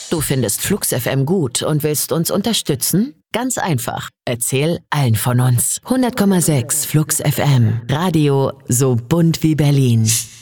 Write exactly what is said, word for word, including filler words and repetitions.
Du findest Flux F M gut und willst uns unterstützen? Ganz einfach. Erzähl allen von uns. hundert Komma sechs Flux F M. Radio so bunt wie Berlin.